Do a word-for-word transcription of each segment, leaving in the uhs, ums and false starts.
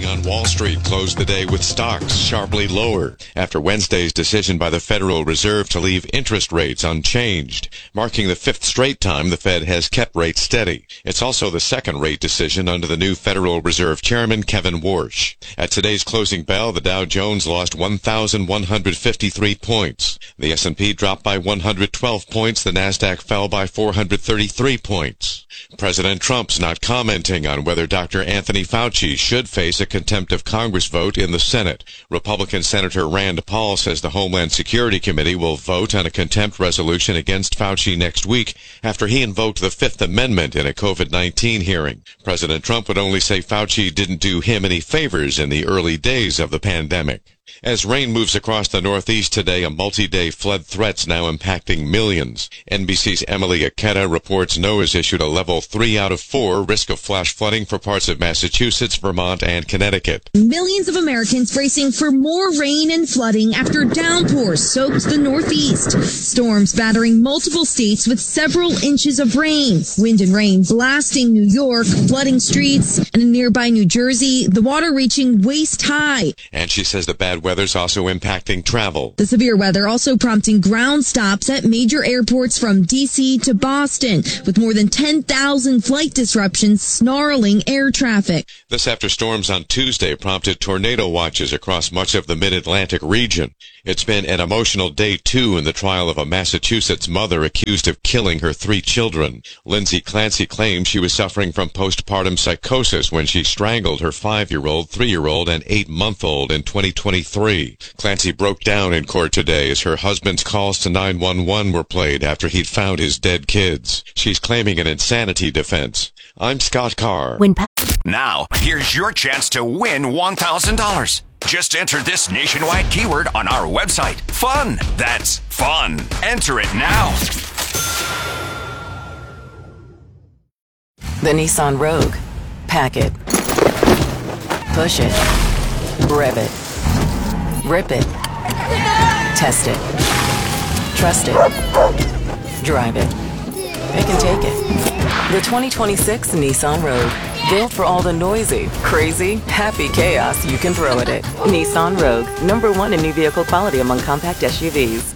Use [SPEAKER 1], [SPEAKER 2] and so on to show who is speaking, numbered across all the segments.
[SPEAKER 1] on Wall Street closed the day with stocks sharply lower after Wednesday's decision by the Federal Reserve to leave interest rates unchanged, marking the fifth straight time the Fed has kept rates steady. It's also the second rate decision under the new Federal Reserve Chairman Kevin Warsh. At today's closing bell, the Dow Jones lost one thousand one hundred fifty-three points. The S and P dropped by one hundred twelve points. The Nasdaq fell by four hundred thirty-three points. President Trump's not commenting on whether Doctor Anthony Fauci should face a contempt of Congress vote in the Senate. Republican Senator Rand Paul says the Homeland Security Committee will vote on a contempt resolution against Fauci next week after he invoked the Fifth Amendment in a COVID nineteen hearing. President Trump would only say Fauci didn't do him any favors in the early days of the pandemic. As rain moves across the Northeast today, a multi-day flood threat's now impacting millions. N B C's Emily Aketa reports NOAA's issued a level three out of four risk of flash flooding for parts of Massachusetts, Vermont, and Connecticut.
[SPEAKER 2] Millions of Americans bracing for more rain and flooding after downpours soaked the Northeast. Storms battering multiple states with several inches of rain. Wind and rain blasting New York, flooding streets, and in nearby New Jersey, the water reaching waist high.
[SPEAKER 1] And she says the bad weather's also impacting travel.
[SPEAKER 2] The severe weather also prompting ground stops at major airports from D C to Boston, with more than ten thousand flight disruptions snarling air traffic.
[SPEAKER 1] This after storms on Tuesday prompted tornado watches across much of the mid-Atlantic region. It's been an emotional day, too, in the trial of a Massachusetts mother accused of killing her three children. Lindsay Clancy claims she was suffering from postpartum psychosis when she strangled her five-year-old, three-year-old, and eight-month-old in twenty twenty-three. Clancy broke down in court today as her husband's calls to nine one one were played after he'd found his dead kids. She's claiming an insanity defense. I'm Scott Carr.
[SPEAKER 3] When pa- now, here's your chance to win one thousand dollars. Just enter this nationwide keyword on our website. Fun. That's fun. Enter it now.
[SPEAKER 4] The Nissan Rogue. Pack it. Push it. Rev it. Rip it. Test it. Trust it. Drive it. Pick and take it. The twenty twenty-six Nissan Rogue. Built for all the noisy, crazy, happy chaos you can throw at it. Nissan Rogue. Number one in new vehicle quality among compact S U Vs.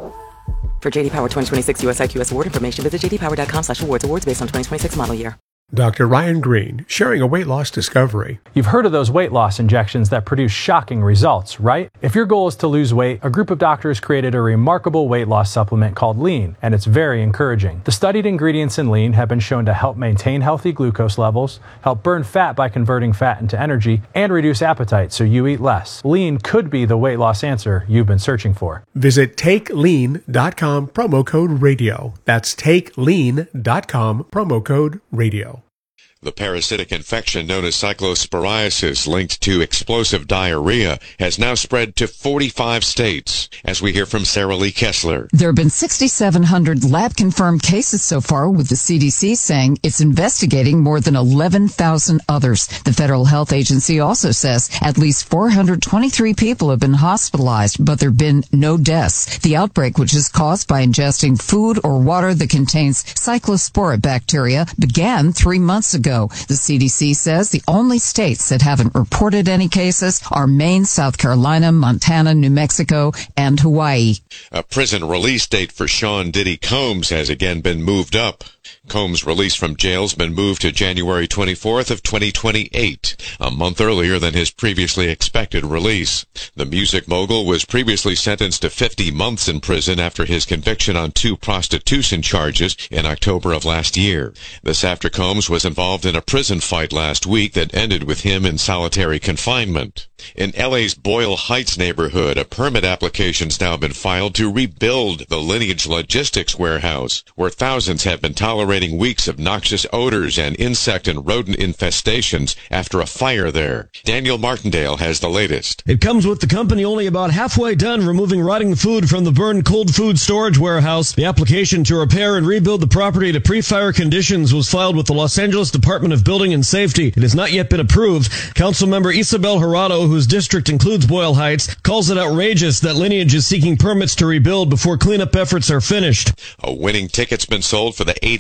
[SPEAKER 4] For J D Power twenty twenty-six U S I Q S award information, visit j d power dot com slash awards. Awards based on twenty twenty-six model year.
[SPEAKER 5] Doctor Ryan Green, sharing a weight loss discovery.
[SPEAKER 6] You've heard of those weight loss injections that produce shocking results, right? If your goal is to lose weight, a group of doctors created a remarkable weight loss supplement called Lean, and it's very encouraging. The studied ingredients in Lean have been shown to help maintain healthy glucose levels, help burn fat by converting fat into energy, and reduce appetite so you eat less. Lean could be the weight loss answer you've been searching for.
[SPEAKER 5] Visit take lean dot com, promo code radio. That's take lean dot com, promo code radio.
[SPEAKER 1] The parasitic infection known as cyclosporiasis, linked to explosive diarrhea, has now spread to forty-five states, as we hear from Sarah Lee Kessler.
[SPEAKER 7] There have been six thousand seven hundred lab-confirmed cases so far, with the C D C saying it's investigating more than eleven thousand others. The Federal Health Agency also says at least four hundred twenty-three people have been hospitalized, but there have been no deaths. The outbreak, which is caused by ingesting food or water that contains cyclospora bacteria, began three months ago. The C D C says the only states that haven't reported any cases are Maine, South Carolina, Montana, New Mexico, and Hawaii.
[SPEAKER 1] A prison release date for Sean Diddy Combs has again been moved up. Combs' release from jail has been moved to January twenty-fourth of twenty twenty-eight, a month earlier than his previously expected release. The music mogul was previously sentenced to fifty months in prison after his conviction on two prostitution charges in October of last year. This after Combs was involved in a prison fight last week that ended with him in solitary confinement. In L A's Boyle Heights neighborhood, a permit application's now been filed to rebuild the Lineage Logistics warehouse, where thousands have been tolerating weeks of noxious odors and insect and rodent infestations after a fire there. Daniel Martindale has the latest.
[SPEAKER 8] It comes with the company only about halfway done removing rotting food from the burned cold food storage warehouse. The application to repair and rebuild the property to pre-fire conditions was filed with the Los Angeles Department of Building and Safety. It has not yet been approved. Councilmember Isabel Jurado, whose district includes Boyle Heights, calls it outrageous that Lineage is seeking permits to rebuild before cleanup efforts are finished.
[SPEAKER 1] A winning ticket's been sold for the eight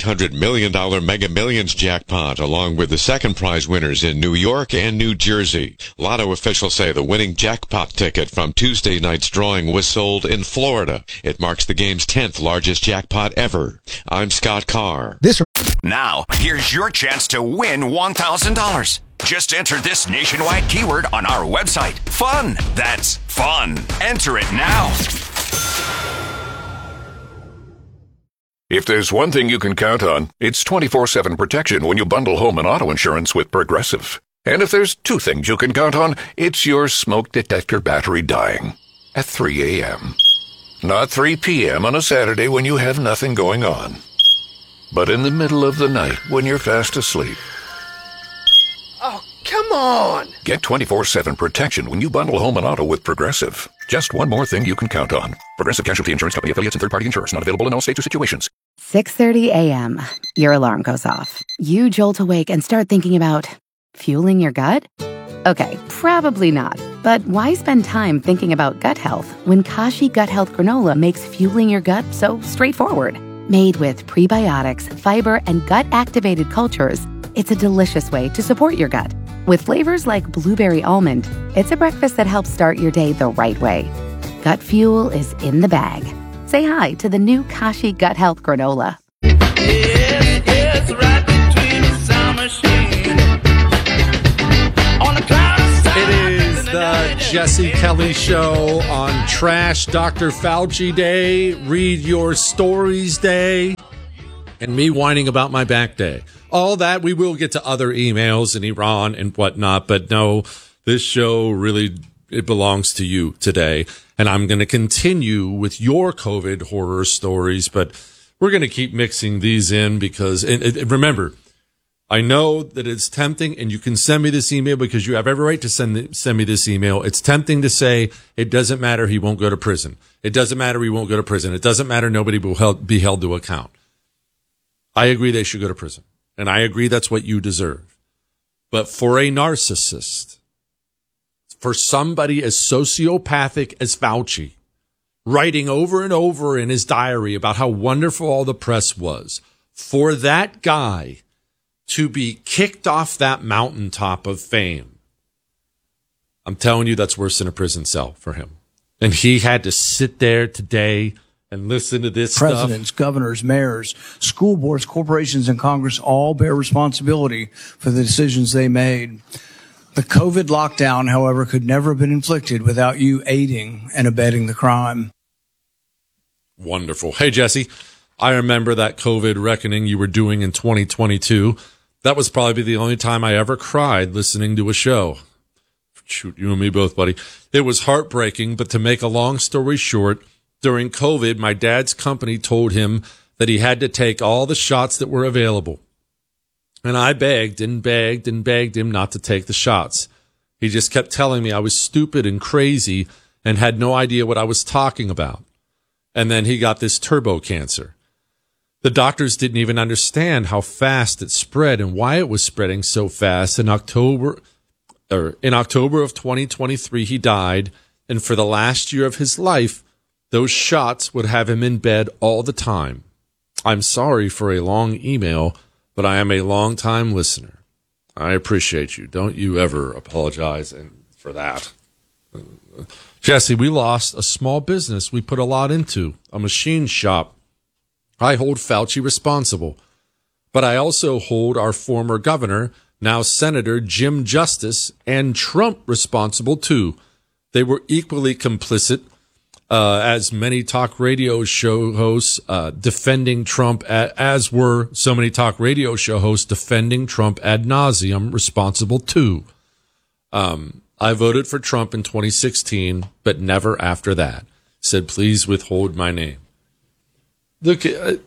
[SPEAKER 1] hundred million dollars Mega Millions jackpot, along with the second prize winners in New York and New Jersey. Lotto officials say the winning jackpot ticket from Tuesday night's drawing was sold in Florida. It marks the game's tenth largest jackpot ever. I'm Scott Carr.
[SPEAKER 9] This
[SPEAKER 3] Now, here's your chance to win one thousand dollars. Just enter this nationwide keyword on our website. Fun. That's fun. Enter it now.
[SPEAKER 10] If there's one thing you can count on, it's twenty-four seven protection when you bundle home and auto insurance with Progressive. And if there's two things you can count on, it's your smoke detector battery dying at three a.m. Not three p.m. on a Saturday when you have nothing going on, but in the middle of the night when you're fast asleep.
[SPEAKER 9] Oh, come on!
[SPEAKER 10] Get twenty-four seven protection when you bundle home and auto with Progressive. Just one more thing you can count on. Progressive Casualty Insurance Company, affiliates, and third-party insurers. Not available in all states or situations.
[SPEAKER 11] six thirty a.m. Your alarm goes off. You jolt awake and start thinking about fueling your gut? Okay, probably not. But why spend time thinking about gut health when Kashi Gut Health Granola makes fueling your gut so straightforward? Made with prebiotics, fiber, and gut-activated cultures, it's a delicious way to support your gut. With flavors like blueberry almond, it's a breakfast that helps start your day the right way. Gut fuel is in the bag. Say hi to the new Kashi Gut Health Granola.
[SPEAKER 12] Yes, yes, right between the sound machine. On the cloud of sound.
[SPEAKER 13] It is the Jesse Kelly Show on Trash Doctor Fauci Day, Read Your Stories Day, and me whining about my back day. All that, we will get to other emails in Iran and whatnot, but no, this show really, it belongs to you today. And I'm going to continue with your COVID horror stories, but we're going to keep mixing these in because, and, and remember, I know that it's tempting, and you can send me this email because you have every right to send send me this email. It's tempting to say, it doesn't matter, he won't go to prison. It doesn't matter, he won't go to prison. It doesn't matter, nobody will held, be held to account. I agree they should go to prison. And I agree that's what you deserve. But for a narcissist, for somebody as sociopathic as Fauci, writing over and over in his diary about how wonderful all the press was, for that guy to be kicked off that mountaintop of fame, I'm telling you, that's worse than a prison cell for him. And he had to sit there today and listen to this
[SPEAKER 14] Presidents,
[SPEAKER 13] stuff.
[SPEAKER 14] governors, mayors, school boards, corporations, and Congress all bear responsibility for the decisions they made. The COVID lockdown, however, could never have been inflicted without you aiding and abetting the crime.
[SPEAKER 13] Wonderful. Hey, Jesse, I remember that COVID reckoning you were doing in twenty twenty-two. That was probably the only time I ever cried listening to a show. Shoot, you and me both, buddy. It was heartbreaking, but to make a long story short, during COVID, my dad's company told him that he had to take all the shots that were available. And I begged and begged and begged him not to take the shots. He just kept telling me I was stupid and crazy and had no idea what I was talking about. And then he got this turbo cancer. The doctors didn't even understand how fast it spread and why it was spreading so fast. In October, or in October of twenty twenty-three, he died. And for the last year of his life, those shots would have him in bed all the time. I'm sorry for a long email, but I am a long-time listener. I appreciate you. Don't you ever apologize for that. Jesse, we lost a small business we put a lot into, a machine shop. I hold Fauci responsible, but I also hold our former governor, now Senator Jim Justice, and Trump responsible too. They were equally complicit. Uh, as many talk radio show hosts uh, defending Trump, a- as were so many talk radio show hosts defending Trump ad nauseum, responsible too. Um, I voted for Trump in twenty sixteen, but never after that. Said, please withhold my name. Look, uh,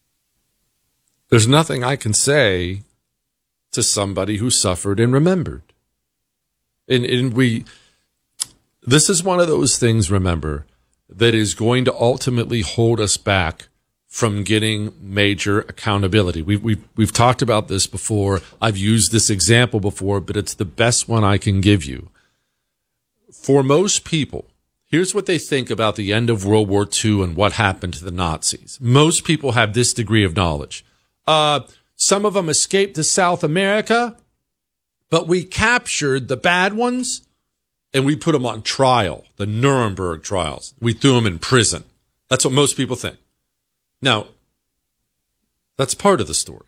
[SPEAKER 13] there's nothing I can say to somebody who suffered and remembered. And, and we, this is one of those things, remember, that is going to ultimately hold us back from getting major accountability. We've, we've, we've talked about this before. I've used this example before, but it's the best one I can give you. For most people, here's what they think about the end of World War Two and what happened to the Nazis. Most people have this degree of knowledge. Uh, some of them escaped to South America, but we captured the bad ones and we put them on trial, the Nuremberg trials. We threw them in prison. That's what most people think. Now, that's part of the story.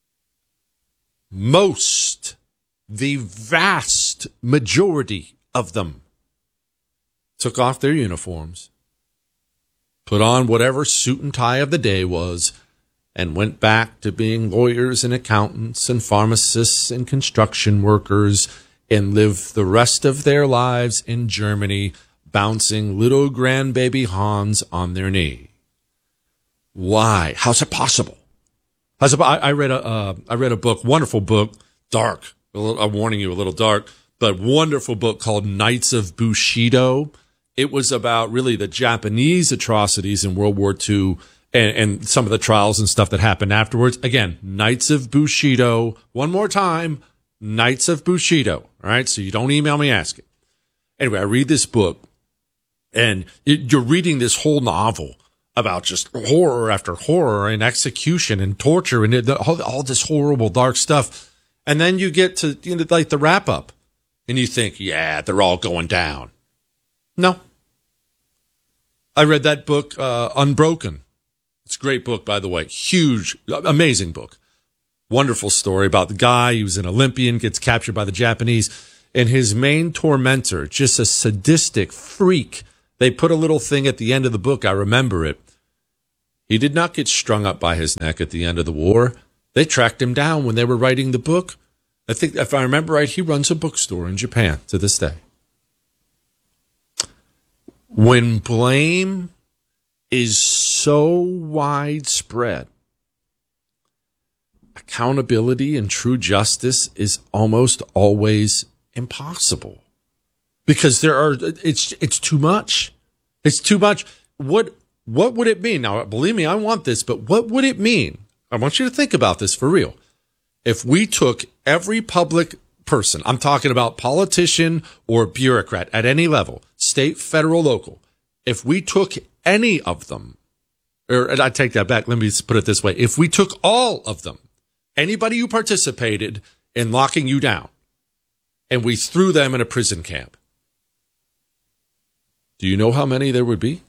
[SPEAKER 13] Most, the vast majority of them took off their uniforms, put on whatever suit and tie of the day was, and went back to being lawyers and accountants and pharmacists and construction workers and lived the rest of their lives in Germany, bouncing little grandbaby Hans on their knee. Why? How's it possible? How's it, I, I read a uh, I read a book, wonderful book, dark. A little, I'm warning you, a little dark, but wonderful book called Knights of Bushido. It was about really the Japanese atrocities in World War Two and, and some of the trials and stuff that happened afterwards. Again, Knights of Bushido. One more time, Knights of Bushido. All right, so you don't email me asking. Anyway, I read this book, and it, you're reading this whole novel about just horror after horror and execution and torture and it, the, all, all this horrible dark stuff. And then you get to, you know, like the wrap up and you think, yeah, they're all going down. No. I read that book, uh, Unbroken. It's a great book, by the way. Huge, amazing book. Wonderful story about the guy. He was an Olympian, gets captured by the Japanese, and his main tormentor, just a sadistic freak. They put a little thing at the end of the book. I remember it. He did not get strung up by his neck at the end of the war. They tracked him down when they were writing the book. I think, if I remember right, he runs a bookstore in Japan to this day. When blame is so widespread, accountability and true justice is almost always impossible. Because there are, it's, it's too much. It's too much. What, what would it mean? Now, believe me, I want this, but what would it mean? I want you to think about this for real. If we took every public person, I'm talking about politician or bureaucrat at any level, state, federal, local, if we took any of them, or I take that back, let me put it this way. If we took all of them, anybody who participated in locking you down, and we threw them in a prison camp, do you know how many there would be?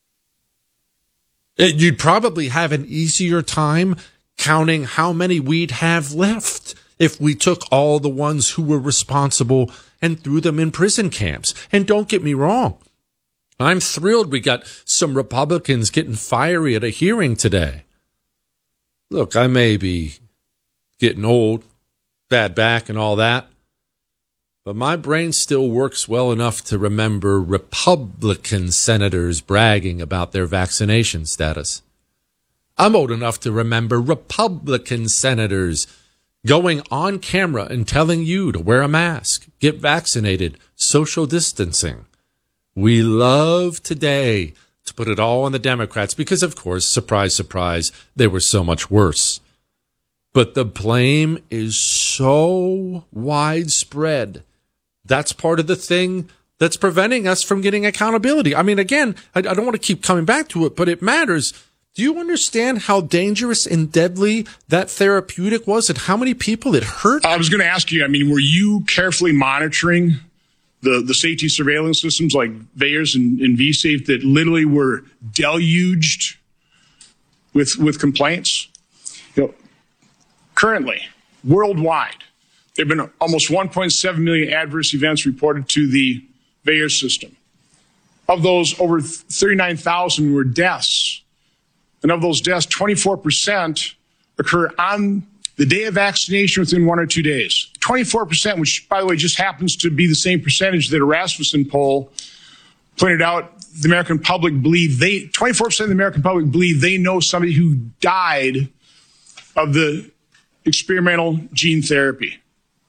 [SPEAKER 13] You'd probably have an easier time counting how many we'd have left if we took all the ones who were responsible and threw them in prison camps. And don't get me wrong, I'm thrilled we got some Republicans getting fiery at a hearing today. Look, I may be getting old, bad back and all that, but my brain still works well enough to remember Republican senators bragging about their vaccination status. I'm old enough to remember Republican senators going on camera and telling you to wear a mask, get vaccinated, social distancing. We love today to put it all on the Democrats because, of course, surprise, surprise, they were so much worse. But the blame is so widespread. That's part of the thing that's preventing us from getting accountability. I mean, again, I, I don't want to keep coming back to it, but it matters. Do you understand how dangerous and deadly that therapeutic was and how many people it hurt?
[SPEAKER 15] I was going to ask you, I mean, were you carefully monitoring the, the safety surveillance systems like VAERS and, and V-Safe that literally were deluged with, with complaints? You know, currently, worldwide, there have been almost one point seven million adverse events reported to the VAERS system. Of those, over thirty-nine thousand were deaths. And of those deaths, twenty-four percent occur on the day of vaccination within one or two days. twenty-four percent, which, by the way, just happens to be the same percentage that a Rasmussen poll pointed out the American public believe they, twenty-four percent of the American public believe they know somebody who died of the experimental gene therapy.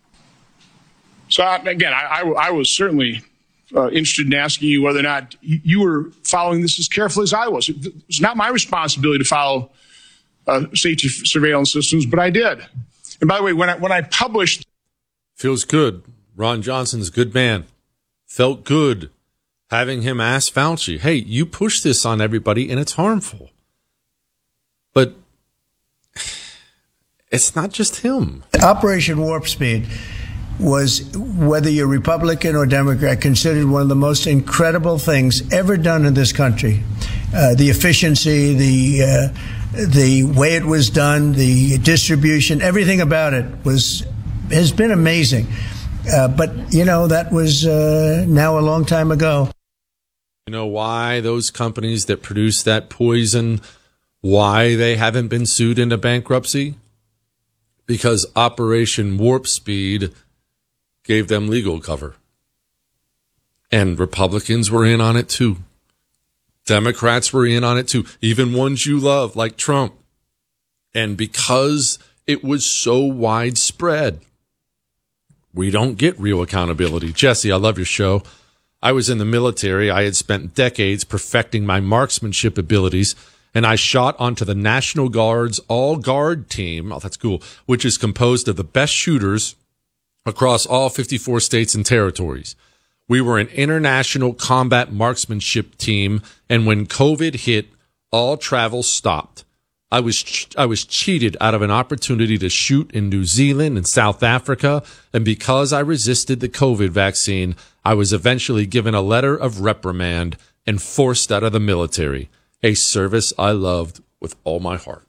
[SPEAKER 15] So, again, I, I, I was certainly uh, interested in asking you whether or not you, you were following this as carefully as I was. It, it's not my responsibility to follow uh, safety surveillance systems, but I did. And by the way, when I, when I published...
[SPEAKER 13] Feels good. Ron Johnson's a good man. Felt good having him ask Fauci, hey, you push this on everybody and it's harmful. But it's not just him.
[SPEAKER 16] Operation Warp Speed was, whether you're Republican or Democrat, considered one of the most incredible things ever done in this country. Uh, the efficiency, the uh, the way it was done, the distribution, everything about it was has been amazing. Uh, but, you know, that was uh, now a long time ago.
[SPEAKER 13] You know why those companies that produce that poison, why they haven't been sued into bankruptcy? Because Operation Warp Speed gave them legal cover. And Republicans were in on it too. Democrats were in on it too. Even ones you love, like Trump. And because it was so widespread, we don't get real accountability. Jesse, I love your show. I was in the military. I had spent decades perfecting my marksmanship abilities, and I shot onto the National Guard's all-guard team, oh, that's cool, which is composed of the best shooters across all fifty-four states and territories. We were an international combat marksmanship team, and when COVID hit, all travel stopped. I was ch- I was cheated out of an opportunity to shoot in New Zealand and South Africa, and because I resisted the COVID vaccine, I was eventually given a letter of reprimand and forced out of the military, a service I loved with all my heart.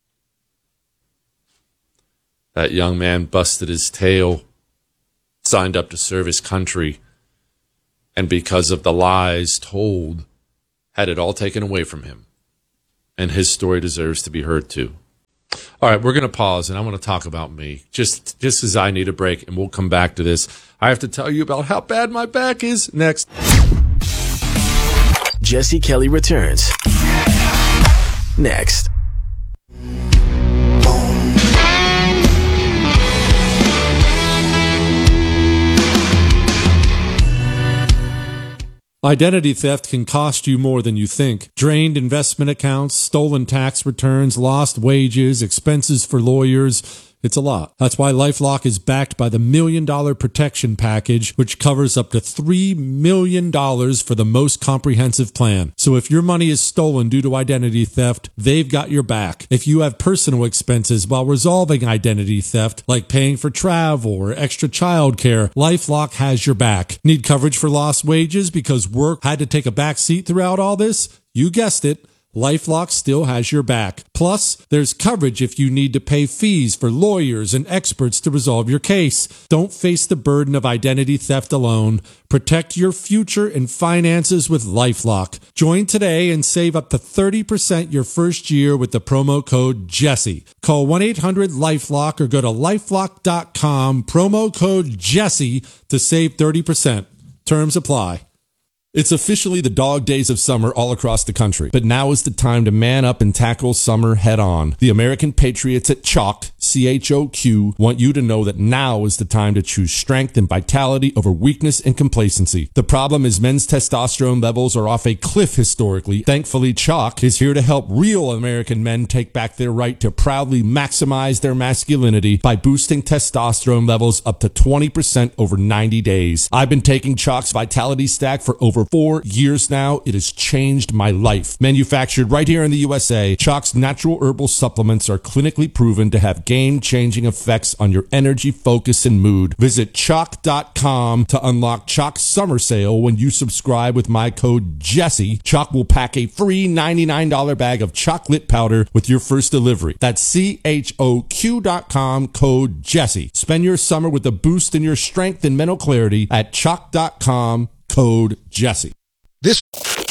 [SPEAKER 13] That young man busted his tail, signed up to serve his country, and because of the lies told, had it all taken away from him. And his story deserves to be heard too. All right, we're going to pause, and I want to talk about me, just just as I need a break, and we'll come back to this. I have to tell you about how bad my back is next.
[SPEAKER 17] Jesse Kelly returns next.
[SPEAKER 13] Identity theft can cost you more than you think. Drained investment accounts, stolen tax returns, lost wages, expenses for lawyers. It's a lot. That's why LifeLock is backed by the Million Dollar Protection Package, which covers up to three million dollars for the most comprehensive plan. So if your money is stolen due to identity theft, they've got your back. If you have personal expenses while resolving identity theft, like paying for travel or extra childcare, LifeLock has your back. Need coverage for lost wages because work had to take a back seat throughout all this? You guessed it. LifeLock still has your back. Plus, there's coverage if you need to pay fees for lawyers and experts to resolve your case. Don't face the burden of identity theft alone. Protect your future and finances with LifeLock. Join today and save up to thirty percent your first year with the promo code Jesse. Call one eight hundred LifeLock or go to lifelock dot com, promo code Jesse to save thirty percent. Terms apply. It's officially the dog days of summer all across the country, but now is the time to man up and tackle summer head on. The American Patriots at Chalk, C H O Q, want you to know that now is the time to choose strength and vitality over weakness and complacency. The problem is men's testosterone levels are off a cliff historically. Thankfully, Chalk is here to help real American men take back their right to proudly maximize their masculinity by boosting testosterone levels up to twenty percent over ninety days. I've been taking Chalk's Vitality Stack for over four years now. It has changed my life. Manufactured right here in the U S A, Chalk's natural herbal supplements are clinically proven to have game-changing effects on your energy, focus, and mood. Visit chalk dot com to unlock Chalk's summer sale. When you subscribe with my code Jesse, Chalk will pack a free ninety-nine dollars bag of chocolate powder with your first delivery. That's C H O Q dot com, code Jesse. Spend your summer with a boost in your strength and mental clarity at chalk dot com, code Jesse.
[SPEAKER 17] This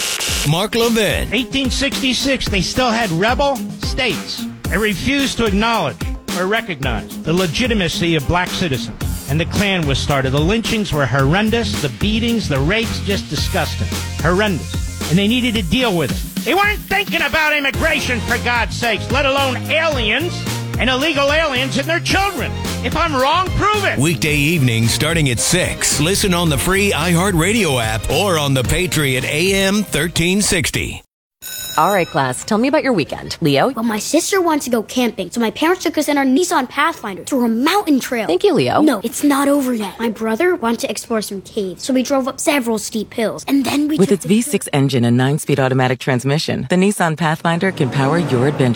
[SPEAKER 17] Mark Levin.
[SPEAKER 18] eighteen sixty-six, they still had rebel states. They refused to acknowledge or recognize the legitimacy of black citizens. And the Klan was started. The lynchings were horrendous. The beatings, the rapes, just disgusting. Horrendous. And they needed to deal with it. They weren't thinking about immigration, for God's sakes, let alone aliens and illegal aliens and their children. If I'm wrong, prove it.
[SPEAKER 17] Weekday evenings starting at six. Listen on the free iHeartRadio app or on the Patriot A M thirteen sixty.
[SPEAKER 19] All right, class, tell me about your weekend. Leo?
[SPEAKER 20] Well, my sister wants to go camping, so my parents took us in our Nissan Pathfinder through a mountain trail.
[SPEAKER 19] Thank you, Leo.
[SPEAKER 20] No, it's not over yet. My brother wanted to explore some caves, so we drove up several steep hills, and then we
[SPEAKER 4] With
[SPEAKER 20] took
[SPEAKER 4] its
[SPEAKER 20] the
[SPEAKER 4] V six engine and nine-speed automatic transmission, the Nissan Pathfinder can power your adventure.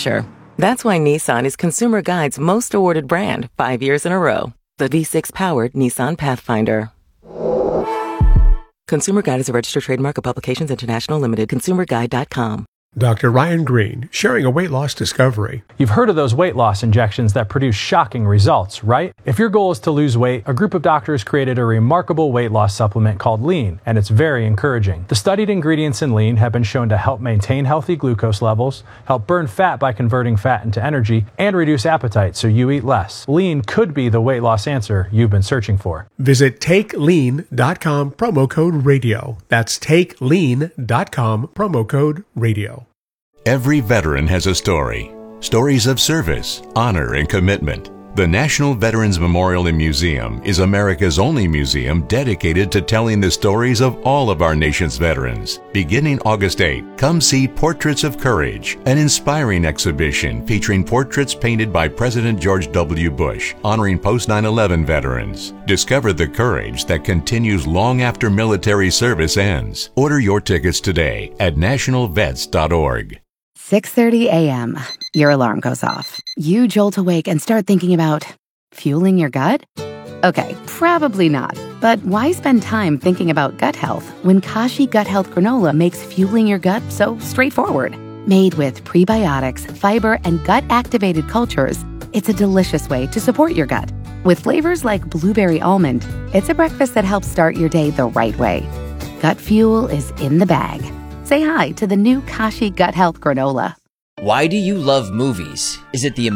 [SPEAKER 4] That's why Nissan is Consumer Guide's most awarded brand five years in a row. The V six powered Nissan Pathfinder. Consumer Guide is a registered trademark of Publications International Limited. consumer guide dot com.
[SPEAKER 5] Doctor Ryan Green, sharing a weight loss discovery.
[SPEAKER 6] You've heard of those weight loss injections that produce shocking results, right? If your goal is to lose weight, a group of doctors created a remarkable weight loss supplement called Lean, and it's very encouraging. The studied ingredients in Lean have been shown to help maintain healthy glucose levels, help burn fat by converting fat into energy, and reduce appetite so you eat less. Lean could be the weight loss answer you've been searching for.
[SPEAKER 5] Visit take lean dot com, promo code radio. That's take lean dot com, promo code radio.
[SPEAKER 21] Every veteran has a story. Stories of service, honor, and commitment. The National Veterans Memorial and Museum is America's only museum dedicated to telling the stories of all of our nation's veterans. Beginning August eighth, come see Portraits of Courage, an inspiring exhibition featuring portraits painted by President George W. Bush, honoring post nine eleven veterans. Discover the courage that continues long after military service ends. Order your tickets today at national vets dot org.
[SPEAKER 11] six thirty a.m. Your alarm goes off. You jolt awake and start thinking about fueling your gut? Okay, probably not. But why spend time thinking about gut health when Kashi Gut Health Granola makes fueling your gut so straightforward? Made with prebiotics, fiber, and gut-activated cultures, it's a delicious way to support your gut. With flavors like blueberry almond, it's a breakfast that helps start your day the right way. Gut fuel is in the bag. Say hi to the new Kashi Gut Health Granola.
[SPEAKER 22] Why do you love movies? Is it the